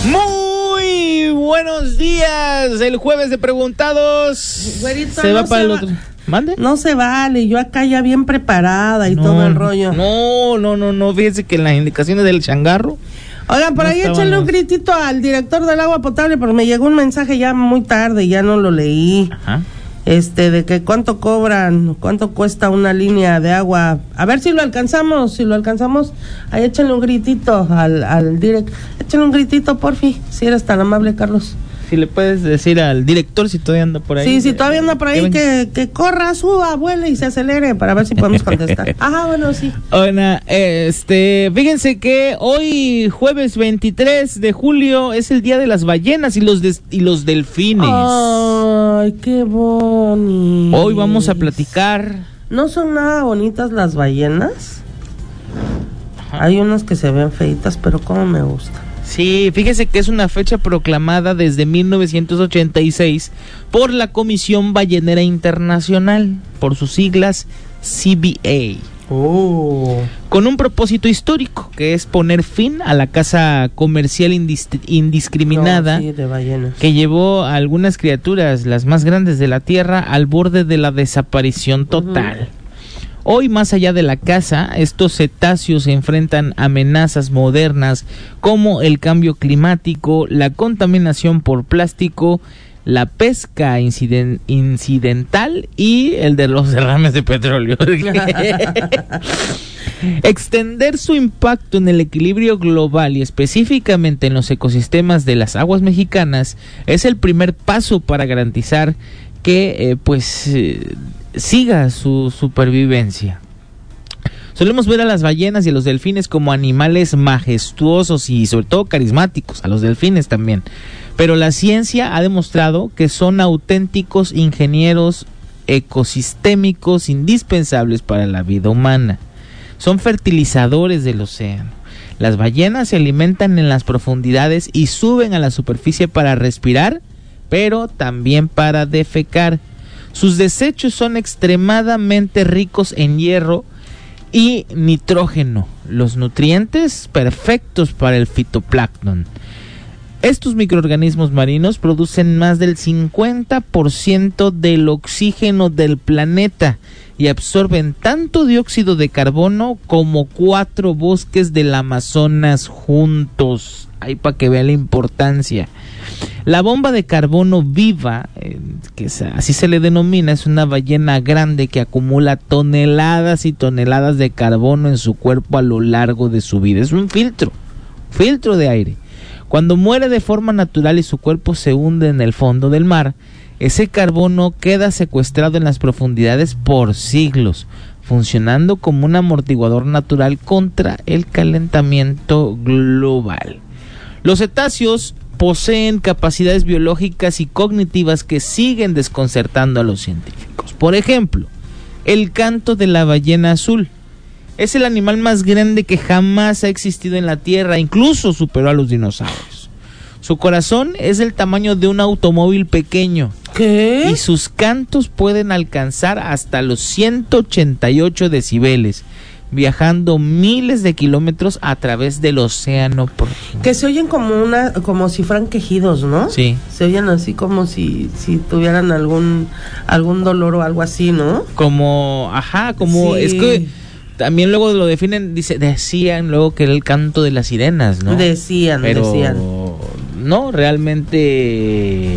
Muy buenos días. El jueves de preguntados. Güerito, se va no para se el va. otro. ¿Mande? No se vale, yo acá ya bien preparada y todo el rollo. No. Fíjense que en las indicaciones del changarro. Oigan, por No ahí estaban échenle un los- gritito al director del agua potable, porque me llegó un mensaje ya muy tarde, ya no lo leí. Ajá. De que cuánto cobran, cuánto cuesta una línea de agua. A ver si lo alcanzamos, ahí échenle un gritito al director. Échenle un gritito, porfi, si eres tan amable, Carlos. Si le puedes decir al director si todavía anda por ahí. Sí, si todavía anda por ahí, que corra, suba, vuele y se acelere para ver si podemos contestar. Ajá, bueno, sí. Hola, fíjense que hoy, jueves 23 de julio, es el día de las ballenas y los delfines. Ay, qué bonito. Hoy vamos a platicar. ¿No son nada bonitas las ballenas? Ajá. Hay unas que se ven feitas, pero cómo me gustan. Sí, fíjese que es una fecha proclamada desde 1986 por la Comisión Ballenera Internacional, por sus siglas CBA. Con un propósito histórico, que es poner fin a la caza comercial indiscriminada, No, sí, de ballenas. que llevó a algunas criaturas, las más grandes de la Tierra, al borde de la desaparición total. Hoy, más allá de la caza, estos cetáceos se enfrentan a amenazas modernas como el cambio climático, la contaminación por plástico, la pesca incidental y el de los derrames de petróleo. Extender su impacto en el equilibrio global y específicamente en los ecosistemas de las aguas mexicanas es el primer paso para garantizar que siga su supervivencia. Solemos ver a las ballenas y a los delfines como animales majestuosos y sobre todo carismáticos, a los delfines también. Pero la ciencia ha demostrado que son auténticos ingenieros ecosistémicos indispensables para la vida humana. Son fertilizadores del océano. Las ballenas se alimentan en las profundidades y suben a la superficie para respirar, pero también para defecar. Sus desechos son extremadamente ricos en hierro y nitrógeno, los nutrientes perfectos para el fitoplancton. Estos microorganismos marinos producen más del 50% del oxígeno del planeta y absorben tanto dióxido de carbono como 4 bosques del Amazonas juntos. Ahí para que vean la importancia. La bomba de carbono viva, así se le denomina, es una ballena grande que acumula toneladas y toneladas de carbono en su cuerpo a lo largo de su vida. Es un filtro de aire. Cuando muere de forma natural y su cuerpo se hunde en el fondo del mar, ese carbono queda secuestrado en las profundidades por siglos, funcionando como un amortiguador natural contra el calentamiento global. Los cetáceos poseen capacidades biológicas y cognitivas que siguen desconcertando a los científicos. Por ejemplo, el canto de la ballena azul. Es el animal más grande que jamás ha existido en la Tierra, incluso superó a los dinosaurios. Su corazón es del tamaño de un automóvil pequeño. ¿Qué? Y sus cantos pueden alcanzar hasta los 188 decibeles, viajando miles de kilómetros a través del océano profundo. Que se oyen como si fueran quejidos, ¿no? Sí. Se oyen así como si tuvieran algún dolor o algo así, ¿no? Sí. Es que también luego lo definen, decían luego que era el canto de las sirenas, ¿no? Decían. No, realmente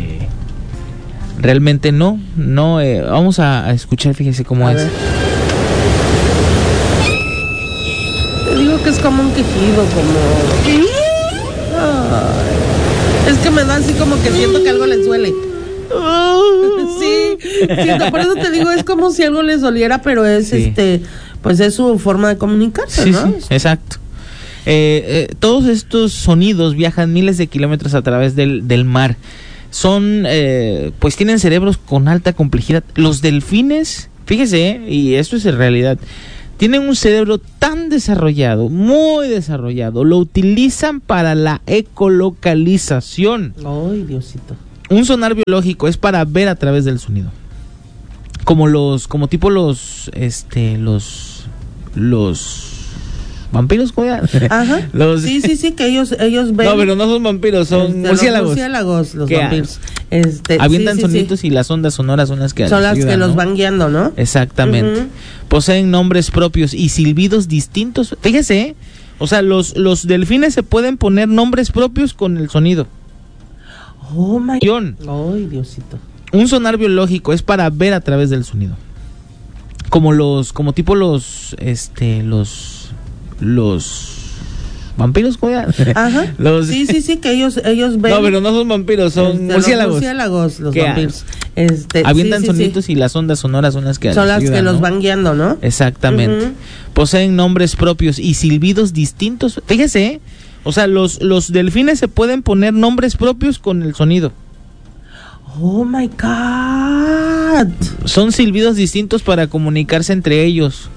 no. Vamos a escuchar, fíjese cómo es. Ver. Te digo que es como un quejido, Ay, es que me da así como que siento que algo les duele. Sí, por eso te digo, es como si algo les doliera, pero es Sí. pues es su forma de comunicarse, Sí, ¿no? sí, exacto. Todos estos sonidos viajan miles de kilómetros a través del mar. Pues tienen cerebros con alta complejidad. Los delfines, fíjese, y esto es en realidad, tienen un cerebro tan desarrollado, muy desarrollado, lo utilizan para la ecolocalización. Ay, Diosito. Un sonar biológico es para ver a través del sonido. Como los vampiros, ¿cómo? Ajá. Sí, que ellos ven. No, pero no son vampiros, son murciélagos. Los murciélagos, los vampiros. Avientan sonidos y las ondas sonoras son las que son las ayudan, que los ¿no? van guiando, ¿no? Exactamente. Poseen nombres propios y silbidos distintos. Fíjese, o sea, los delfines se pueden poner nombres propios con el sonido. Oh my. Ay, Diosito. Un sonar biológico es para ver a través del sonido. Como los vampiros, ¿cómo? Ajá. Sí, que ellos ven. No, pero no son vampiros, son murciélagos. Los murciélagos, los vampiros. Avientan sonidos y las ondas sonoras son las que son las ayudan, que los ¿no? van guiando, ¿no? Exactamente. Poseen nombres propios y silbidos distintos. Fíjese, o sea, los delfines se pueden poner nombres propios con el sonido. Oh my God. Son silbidos distintos para comunicarse entre ellos.